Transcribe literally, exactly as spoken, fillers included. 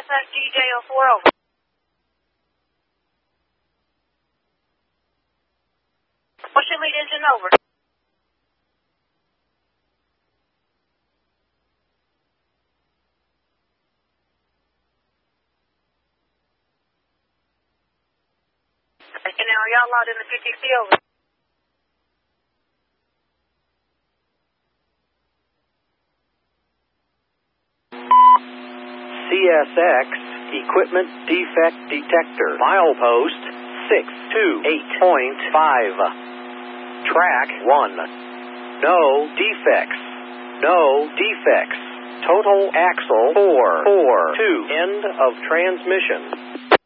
S D J oh four, over. What's your lead engine, over? And now, are y'all loud in the P T C, over? C S X Equipment Defect Detector. Milepost six two eight point five. Track one. No defects. No defects. Total axle four four two. End of transmission.